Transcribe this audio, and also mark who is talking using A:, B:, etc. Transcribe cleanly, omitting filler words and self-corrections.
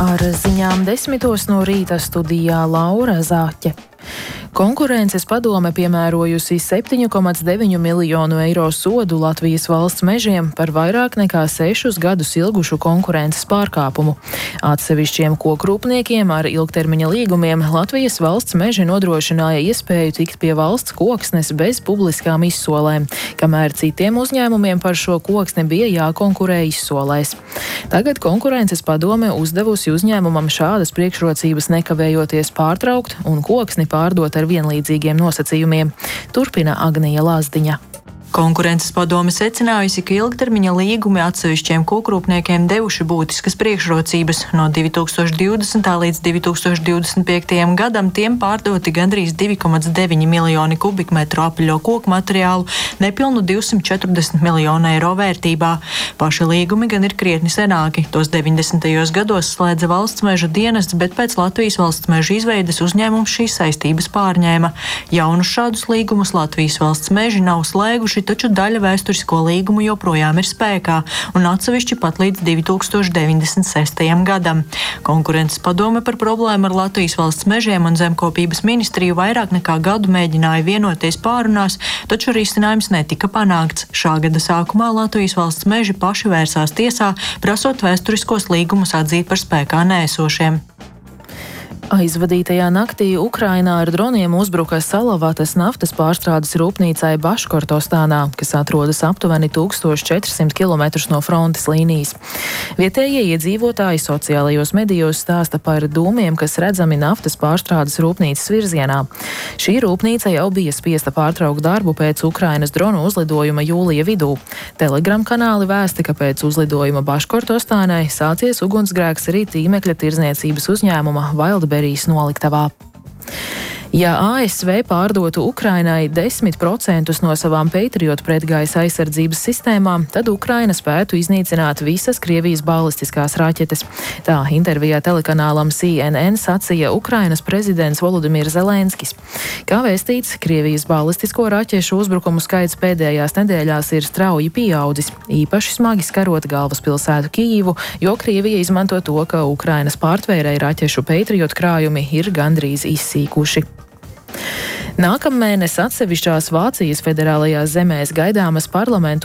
A: Ar ziņām 10 no rīta studijā Laura Zāķe. Konkurences padome piemērojusi 7,9 miljonu eiro sodu Latvijas valsts mežiem par vairāk nekā 6 gadus ilgušu konkurences pārkāpumu. Atsevišķiem kokrūpniekiem ar ilgtermiņa līgumiem Latvijas valsts meži nodrošināja iespēju tikt pie valsts koksnes bez publiskām izsolēm, kamēr citiem uzņēmumiem par šo koksni bija jākonkurē izsolēs. Tagad konkurences padome uzdevusi uzņēmumam šādas priekšrocības nekavējoties pārtraukt un koksni pārdot ar vienlīdzīgiem nosacījumiem. Turpina Agnija Lazdiņa.
B: Konkurences padome secinājusi, ka ilgtermiņa līgumi atsevišķiem kokrūpniekiem devuši būtiskas priekšrocības. No 2020. līdz 2025. gadam tiem pārdoti gandrīz 2,9 miljoni kubikmetru apaļo koku materiālu, nepilnu 240 miljonu eiro vērtībā. Paši līgumi gan ir krietni senāki. Tos 90. gados slēdza valsts meža dienests, bet pēc Latvijas valsts meža izveides uzņēmums šīs saistības pārņēma. Jaunus šādus līgumus Latvijas valsts meži nav slēguši, taču daļa vēsturisko līgumu joprojām ir spēkā un atsevišķi pat līdz 2096. gadam. Konkurences padome par problēmu ar Latvijas valsts mežiem un zemkopības ministriju vairāk nekā gadu mēģināja vienoties pārunās, taču risinājums netika panākts. Šā gada sākumā Latvijas valsts meži paši vērsās tiesā, prasot vēsturiskos līgumus atzīt par spēkā neesošiem.
A: Aizvadītajā naktī Ukrainā ar droniem uzbruka Salavatas naftas pārstrādes rūpnīcai Baškortostānā, kas atrodas aptuveni 1400 km no frontes līnijas. Vietējie iedzīvotāji sociālajos medijos stāsta par dūmiem, kas redzami naftas pārstrādes rūpnīcas virzienā. Šī rūpnīca jau bija spiesta pārtraukt darbu pēc Ukrainas dronu uzlidojuma jūlija vidū. Telegram kanāli vēsta, ka pēc uzlidojuma Baškortostānai sācies ugunsgrēks arī tīmekļa tirdzniecības uzņēmuma Wildberries noliktavā. Ja ASV pārdotu Ukrainai 10% no savām Patriot pretgaisa aizsardzības sistēmām, tad Ukraina spētu iznīcināt visas Krievijas balistiskās raķetes. Tā intervijā telekanālam CNN sacīja Ukrainas prezidents Volodimirs Zelenskis. Kā vēstīts, Krievijas balistisko raķešu uzbrukumu skaits pēdējās nedēļās ir strauji pieaudzis, īpaši smagi skarot galvaspilsētu Kijivu, jo Krievija izmanto to, ka Ukrainas pārtvērēja raķešu Patriot krājumi ir gandrīz izsīkuši. Nākamnedēļ atsevišķās Vācijas federālajās zemēs gaidāmas parlamentu